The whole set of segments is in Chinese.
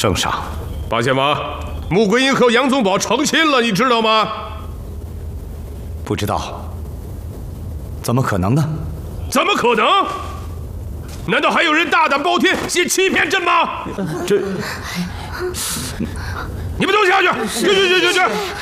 圣上， 八贤王，穆桂英和杨宗保成亲了，你知道吗？ 不知道。怎么可能呢？ 怎么可能？难道还有人大胆包天，想欺骗朕吗？ 这， 你们都下去！去！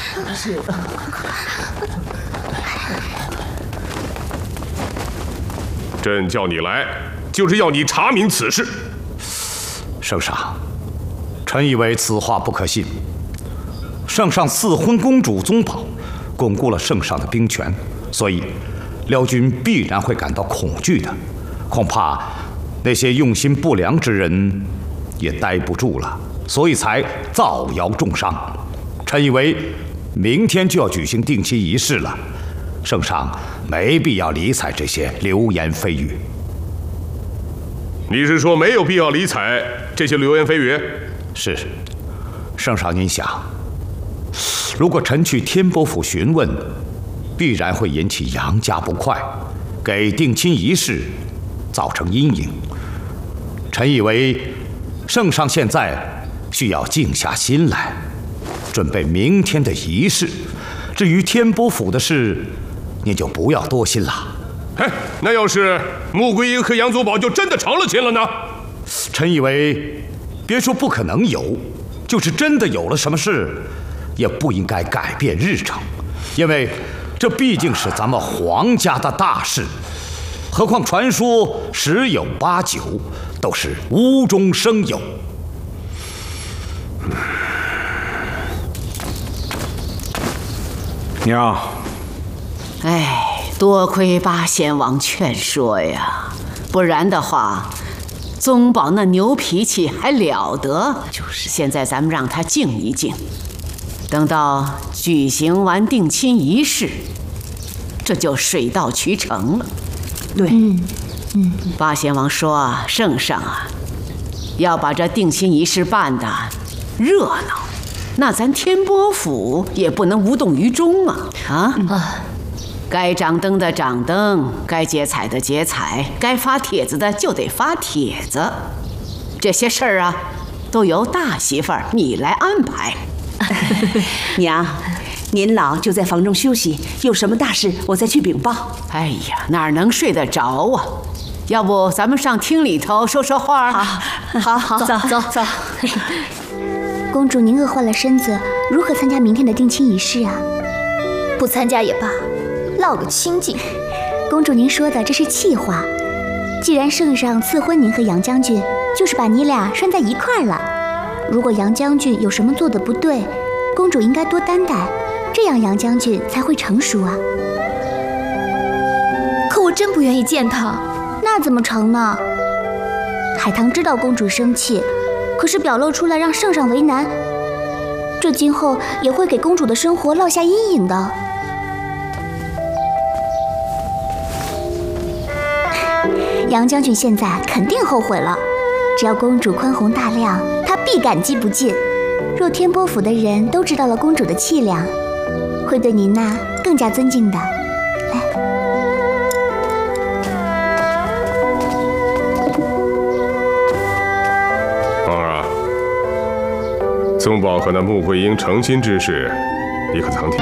朕叫你来，就是要你查明此事。 圣上，臣以为此话不可信。圣上赐婚公主宗保，巩固了圣上的兵权，所以辽军必然会感到恐惧的。恐怕那些用心不良之人也待不住了，所以才造谣重伤。臣以为明天就要举行定亲仪式了，圣上没必要理睬这些流言蜚语。 你是说没有必要理睬这些流言蜚语？ 是。圣上，您想，如果臣去天波府询问，必然会引起杨家不快，给定亲仪式造成阴影。臣以为圣上现在需要静下心来，准备明天的仪式。至于天波府的事，您就不要多心了。 哎，那要是穆桂英和杨宗保就真的成了亲了呢？ 臣以为，别说不可能有，就是真的有了什么事，也不应该改变日程，因为这毕竟是咱们皇家的大事。何况传说十有八九都是无中生有。 娘， 哎，多亏八贤王劝说呀，不然的话，宗保那牛脾气还了得。就是，现在咱们让他静一静，等到举行完定亲仪式，这就水到渠成了。对，八贤王说啊，圣上啊，要把这定亲仪式办得热闹，那咱天波府也不能无动于衷啊！该掌灯的掌灯，该结彩的结彩，该发帖子的就得发帖子。这些事儿啊，都由大媳妇儿你来安排。 娘，您老就在房中休息，有什么大事我再去禀报。 哎呀，哪能睡得着啊？要不咱们上厅里头说说话？ 好，走。 公主，您饿坏了身子，如何参加明天的定亲仪式啊？ 不参加也罢，落个清净。 公主，您说的这是气话。既然圣上赐婚您和杨将军，就是把你俩拴在一块儿了。如果杨将军有什么做的不对，公主应该多担待，这样杨将军才会成熟啊。 可我真不愿意见他。 那怎么成呢？海棠知道公主生气，可是表露出来让圣上为难，这今后也会给公主的生活落下阴影的。杨将军现在肯定后悔了，只要公主宽宏大量，他必感激不尽。若天波府的人都知道了公主的气量，会对您呐更加尊敬的。来， 皇儿，宗保和那穆桂英成亲之事，你可曾听？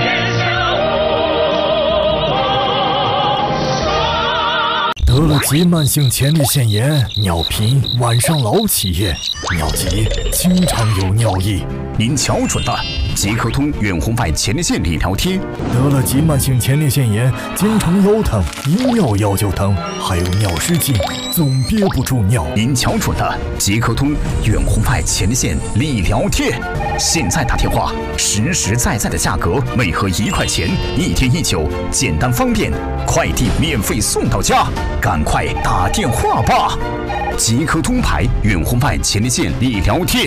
得了急慢性前列腺炎，尿频，晚上老起夜，尿急，经常有尿意。 您瞧准了，即刻通远红外前列腺理疗贴。 得了急慢性前列腺炎，经常腰疼，一尿腰就疼，还有尿失禁，总憋不住尿。 您瞧准了，即刻通远红外前列腺理疗贴。现在打电话，实实在在的价格，每盒1块钱，1天1酒，简单方便，快递免费送到家，赶快打电话吧！即刻通牌远红外前列腺理疗贴。